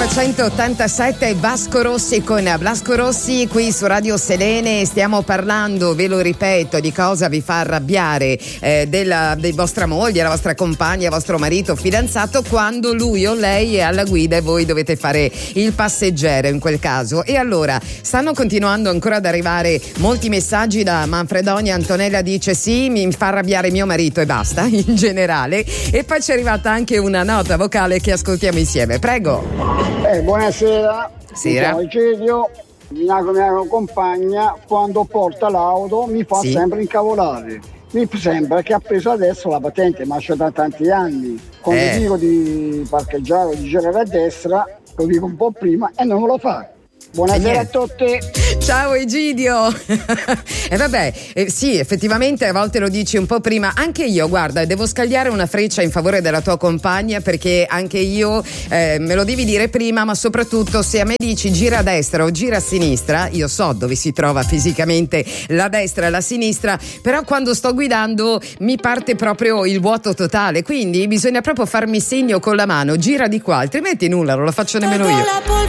1987 Vasco Rossi con Blasco Rossi qui su Radio Selene. Stiamo parlando, ve lo ripeto, di cosa vi fa arrabbiare di vostra moglie, la vostra compagna, vostro marito, fidanzato, quando lui o lei è alla guida e voi dovete fare il passeggero in quel caso. E allora stanno continuando ancora ad arrivare molti messaggi da Manfredonia. Antonella dice sì, mi fa arrabbiare mio marito e basta, in generale. E poi ci è arrivata anche una nota vocale che ascoltiamo insieme. Prego. Buonasera. Sera. Mi chiamo Egidio. Mia compagna quando porta l'auto mi fa sempre incavolare. Mi sembra che ha preso adesso la patente, ma c'è da tanti anni. Quando dico di parcheggiare o di girare a destra, lo dico un po' prima e non lo fa. Buonasera a tutti. Ciao Egidio. E vabbè, sì, effettivamente a volte lo dici un po' prima. Anche io, guarda, devo scagliare una freccia in favore della tua compagna, perché anche io me lo devi dire prima, ma soprattutto se a me dici gira a destra o gira a sinistra, io so dove si trova fisicamente la destra e la sinistra, però quando sto guidando mi parte proprio il vuoto totale, quindi bisogna proprio farmi segno con la mano, gira di qua, altrimenti nulla, non lo faccio nemmeno io.